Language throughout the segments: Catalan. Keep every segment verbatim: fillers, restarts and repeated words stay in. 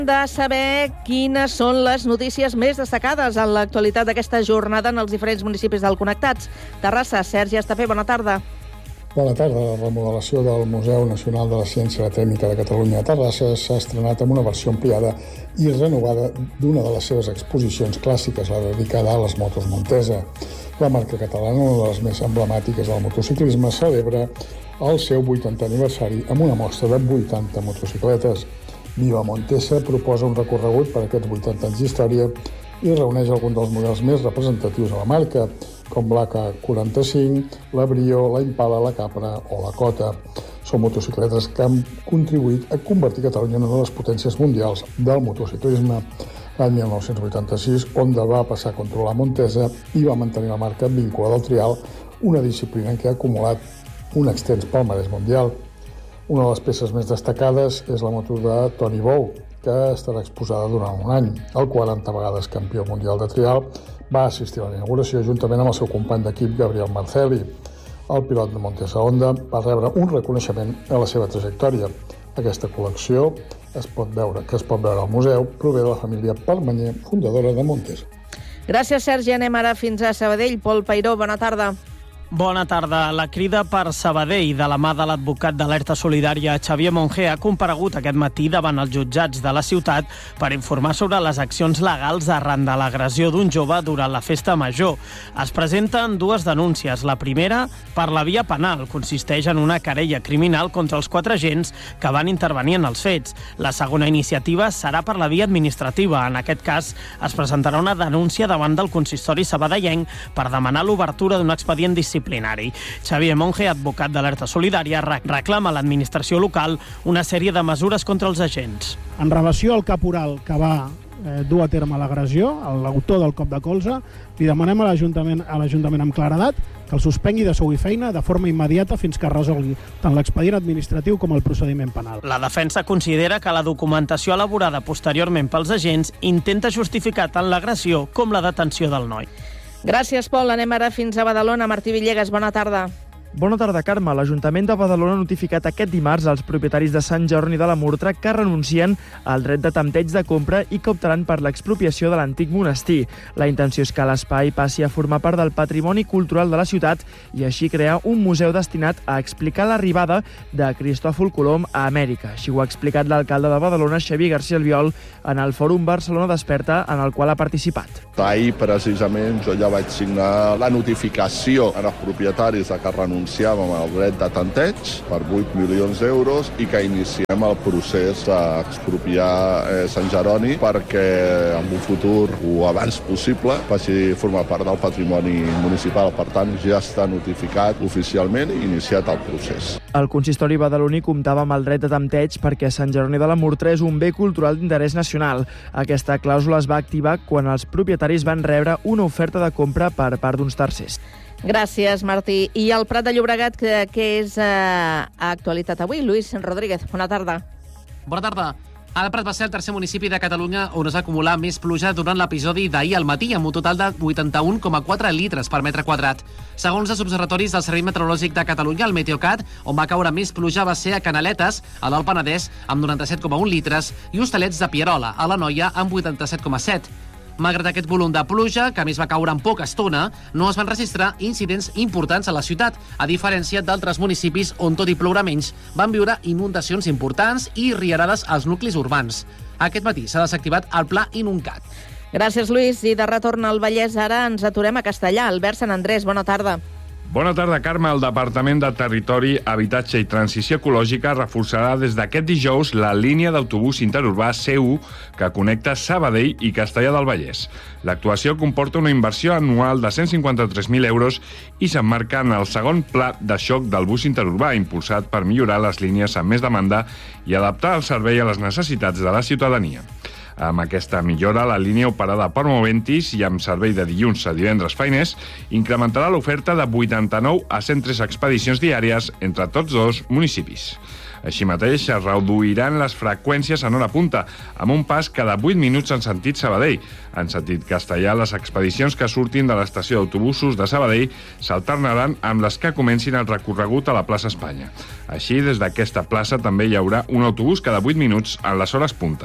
de saber quines són les notícies més destacades en l'actualitat d'aquesta jornada en els diferents municipis del Connectats. Terrassa, Sergi Estapé, bona tarda. Bona tarda. La remodelació del Museu Nacional de la Ciència i la Tècnica de Catalunya a Terrassa s'ha estrenat amb una versió ampliada i renovada d'una de les seves exposicions clàssiques, la dedicada a les motos Montesa. La marca catalana, una de les més emblemàtiques del motociclisme, celebra el seu vuitantè aniversari amb una mostra de vuitanta motocicletes. Viva Montesa proposa un recorregut per aquests vuitanta anys d'història i reuneix alguns dels models més representatius de la marca, com l'A K quaranta-cinc, la Brio, la Impala, la Capra o la Cota. Són motocicletes que han contribuït a convertir Catalunya en una de les potències mundials del motociclisme. L'any mil nou-cents vuitanta-sis, Honda va passar a controlar Montesa i va mantenir la marca vinculada al trial, una disciplina en què ha acumulat un extens palmarès mundial. Una de les peces més destacades és la moto de Toni Bou, que estarà exposada durant un any. El quaranta vegades campió mundial de trial va assistir a la inauguració juntament amb el seu company d'equip Gabriel Marcelli. El pilot de Montesa Honda va rebre un reconeixement a la seva trajectòria. Aquesta col·lecció es pot veure, que es pot veure al museu, prové de la família Permanyer, fundadora de Montesa. Gràcies, Sergi. Anem ara fins a Sabadell. Pol Peiró, bona tarda. Bona tarda. La crida per Sabadell de la mà de l'advocat d'Alerta Solidària Xavier Monge ha comparegut aquest matí davant els jutjats de la ciutat per informar sobre les accions legals arran de l'agressió d'un jove durant la festa major. Es presenten dues denúncies. La primera, per la via penal, consisteix en una querella criminal contra els quatre agents que van intervenir en els fets. La segona iniciativa serà per la via administrativa. En aquest cas, es presentarà una denúncia davant del consistori sabadellenc per demanar l'obertura d'un expedient disciplinari. Xavier Monge, advocat d'Alerta Solidària, reclama a l'administració local una sèrie de mesures contra els agents. En relació al caporal que va eh, dur a terme l'agressió, l'autor del cop de colze, li demanem a l'Ajuntament a l'Ajuntament amb claredat que el suspengui de sou i feina de forma immediata fins que es resolgui tant l'expedient administratiu com el procediment penal. La defensa considera que la documentació elaborada posteriorment pels agents intenta justificar tant l'agressió com la detenció del noi. Gràcies, Pol. Anem ara fins a Badalona. Martí Villegas, bona tarda. Bona tarda, Carme. L'Ajuntament de Badalona ha notificat aquest dimarts als propietaris de Sant Jordi de la Murtra que renuncien al dret de tempteig de compra i que optaran per l'expropiació de l'antic monestir. La intenció és que l'espai passi a formar part del patrimoni cultural de la ciutat i així crear un museu destinat a explicar l'arribada de Cristòfol Colom a Amèrica. Així ho ha explicat l'alcalde de Badalona, Xavier García Albiol, en el Fòrum Barcelona Desperta, en el qual ha participat. Ahir, precisament, jo ja vaig signar la notificació als propietaris de que renunciàvem al dret de tanteig per vuit milions d'euros i que iniciem el procés d'expropiar eh, Sant Jeroni perquè en un futur o abans possible passi a formar part del patrimoni municipal. Per tant, ja està notificat oficialment i iniciat el procés. El consistori badaloní comptava amb el dret de tempteig perquè Sant Jeroni de la Murtra és un bé cultural d'interès nacional. Aquesta clàusula es va activar quan els propietaris van rebre una oferta de compra per part d'uns tercers. Gràcies, Martí. I el Prat de Llobregat, que, que és eh, a actualitat avui. Lluís Rodríguez, bona tarda. Bona tarda. El Prat va ser el tercer municipi de Catalunya on es va acumular més pluja durant l'episodi d'ahir al matí, amb un total de vuitanta-un coma quatre litres per metre quadrat. Segons els observatoris del Servei Meteorològic de Catalunya, el Meteocat, on va caure més pluja va ser a Canaletes, a l'Alt Penedès, amb noranta-set coma un litres, i Hostalets de Pierola, a l'Anoia, amb vuitanta-set coma set. Malgrat aquest volum de pluja, que a més va caure en poca estona, no es van registrar incidents importants a la ciutat, a diferència d'altres municipis on, tot i ploure menys, van viure inundacions importants i riarades als nuclis urbans. Aquest matí s'ha desactivat el Pla Inuncat. Gràcies, Lluís. I de retorn al Vallès, ara ens aturem a Castellà. Albert Sant Andrés, bona tarda. Bona tarda, Carme. El Departament de Territori, Habitatge i Transició Ecològica reforçarà des d'aquest dijous la línia d'autobús interurbà C u que connecta Sabadell i Castellar del Vallès. L'actuació comporta una inversió anual de cent cinquanta-tres mil euros i s'emmarca en el segon pla de xoc del bus interurbà, impulsat per millorar les línies amb més demanda i adaptar el servei a les necessitats de la ciutadania. Amb aquesta millora, la línia operada per Moventis i amb servei de dilluns a divendres feiners incrementarà l'oferta de vuitanta-nou a cent tres expedicions diàries entre tots dos municipis. Així mateix, es reduiran les freqüències en hora punta, amb un pas cada vuit minuts en sentit Sabadell. En sentit castellà, les expedicions que surtin de l'estació d'autobusos de Sabadell s'alternaran amb les que comencin el recorregut a la plaça Espanya. Així, des d'aquesta plaça també hi haurà un autobús cada vuit minuts en les hores punta.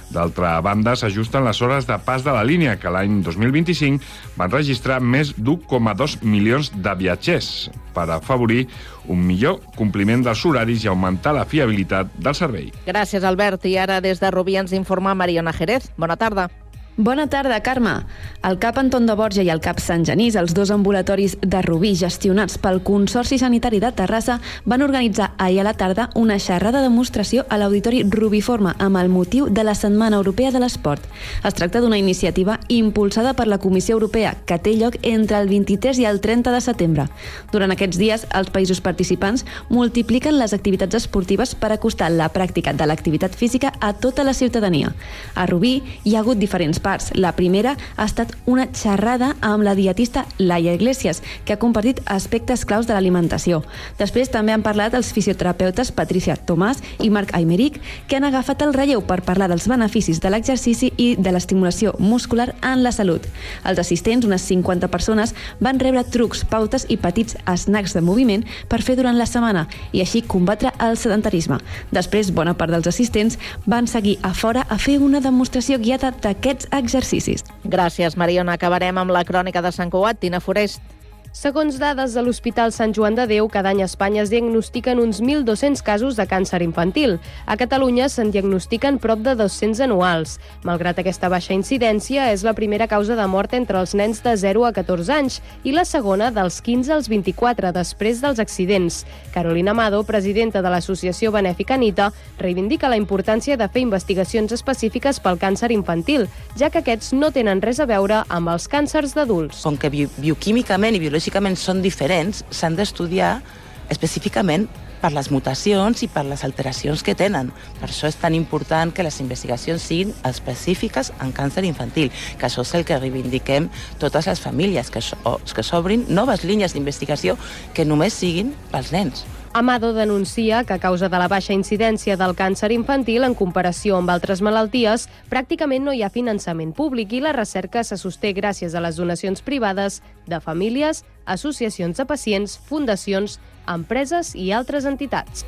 D'altra banda, s'ajusten les hores de pas de la línia, que l'any dos mil vint-i-cinc van registrar més d'un coma dos milions de viatgers per afavorir un millor compliment dels horaris i augmentar la fiabilitat del servei. Gràcies, Albert. I ara des de Rubí ens informa Mariona Jerez. Bona tarda. Bona tarda, Carme. El CAP Anton de Borja i el CAP Sant Genís, els dos ambulatoris de Rubí gestionats pel Consorci Sanitari de Terrassa, van organitzar ahir a la tarda una xerrada de demostració a l'Auditori Rubiforme amb el motiu de la Setmana Europea de l'Esport. Es tracta d'una iniciativa impulsada per la Comissió Europea que té lloc entre el vint-i-tres i el trenta de setembre. Durant aquests dies, els països participants multipliquen les activitats esportives per acostar la pràctica de l'activitat física a tota la ciutadania. A Rubí hi ha hagut diferents parts. La primera ha estat una xerrada amb la dietista Laia Iglesias, que ha compartit aspectes claus de l'alimentació. Després també han parlat els fisioterapeutes Patricia Tomàs i Marc Aymeric, que han agafat el relleu per parlar dels beneficis de l'exercici i de l'estimulació muscular en la salut. Els assistents, unes cinquanta persones, van rebre trucs, pautes i petits snacks de moviment per fer durant la setmana i així combatre el sedentarisme. Després, bona part dels assistents van seguir a fora a fer una demostració guiada d'aquests exercicis. Gràcies, Mariona. Acabarem amb la crònica de Sant Cugat. Tina Forest. Segons dades de l'Hospital Sant Joan de Déu, cada any a Espanya es diagnostiquen uns mil dos-cents casos de càncer infantil. A Catalunya se'n diagnostiquen prop de dos-cents anuals. Malgrat aquesta baixa incidència, és la primera causa de mort entre els nens de zero a catorze anys i la segona dels quinze als vint-i-quatre, després dels accidents. Carolina Amado, presidenta de l'Associació Benèfica Anita, reivindica la importància de fer investigacions específiques pel càncer infantil, ja que aquests no tenen res a veure amb els càncers d'adults. Com que bio bioquímicament i biològicament són diferents, s'han d'estudiar específicament per les mutacions i per les alteracions que tenen. Per això és tan important que les investigacions siguin específiques en càncer infantil, que això és el que reivindiquem totes les famílies, que s'obrin noves línies d'investigació que només siguin pels nens. Amado denuncia que a causa de la baixa incidència del càncer infantil en comparació amb altres malalties, pràcticament no hi ha finançament públic i la recerca se sosté gràcies a les donacions privades de famílies, associacions de pacients, fundacions, empreses i altres entitats.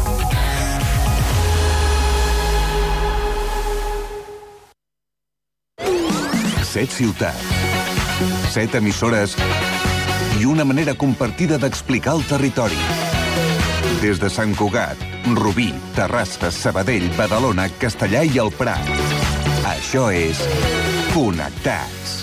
Set ciutats, set emissores i una manera compartida d'explicar el territori. Des de Sant Cugat, Rubí, Terrassa, Sabadell, Badalona, Castellà i el Prat. Això és Connectats.